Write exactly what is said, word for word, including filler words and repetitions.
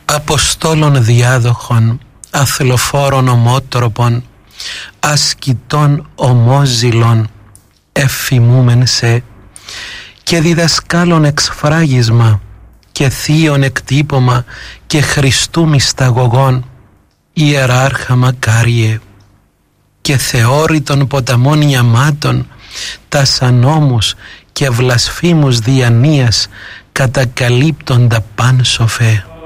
Αποστόλων διάδοχων, αθλοφόρων ομότροπων, ασκητών ομόζηλων, εφημούμεν σε, και διδασκάλων εξφράγισμα, και θείων εκτύπωμα, και Χριστού μυσταγωγών, ιεράρχα μακάριε, και θεώρητων ποταμών ιαμάτων, τας ανόμους και βλασφήμους διανοίας κατακαλύπτοντα παν σοφέ.